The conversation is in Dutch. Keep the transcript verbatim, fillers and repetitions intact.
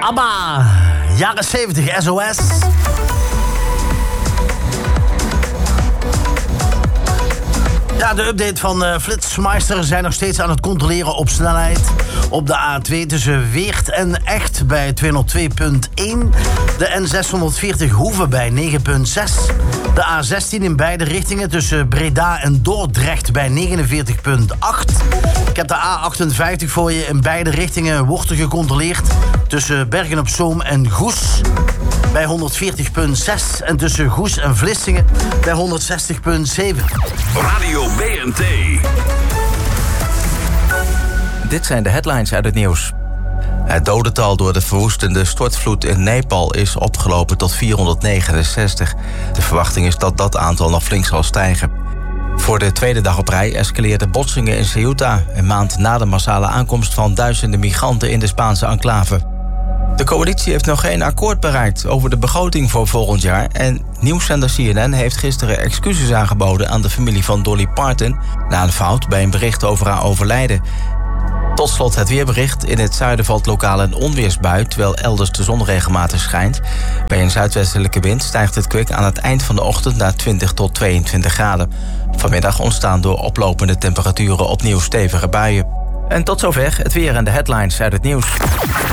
ABBA, jaren zeventig, S O S. Ja, de update van uh, Flitsmeister zijn nog steeds aan het controleren op snelheid. Op de A twee tussen Weert en Echt bij tweehonderd twee komma één. De N zeshonderdveertig Hoeve bij negen komma zes. De A zestien in beide richtingen tussen Breda en Dordrecht bij negenenveertig komma acht. Ik heb de A achtenvijftig voor je. In beide richtingen wordt er gecontroleerd. Tussen Bergen op Zoom en Goes bij honderdveertig komma zes. En tussen Goes en Vlissingen bij honderdzestig komma zeven. Radio B N T. Dit zijn de headlines uit het nieuws. Het dodental door de verwoestende stortvloed in Nepal is opgelopen tot vierhonderdnegenenzestig. De verwachting is dat dat aantal nog flink zal stijgen. Voor de tweede dag op rij escaleerden botsingen in Ceuta, een maand na de massale aankomst van duizenden migranten in de Spaanse enclave. De coalitie heeft nog geen akkoord bereikt over de begroting voor volgend jaar en nieuwszender C N N heeft gisteren excuses aangeboden aan de familie van Dolly Parton na een fout bij een bericht over haar overlijden. Tot slot het weerbericht. In het zuiden valt lokaal een onweersbui, terwijl elders de zon regelmatig schijnt. Bij een zuidwestelijke wind stijgt het kwik aan het eind van de ochtend naar twintig tot tweeëntwintig graden. Vanmiddag ontstaan door oplopende temperaturen opnieuw stevige buien. En tot zover het weer en de headlines uit het nieuws.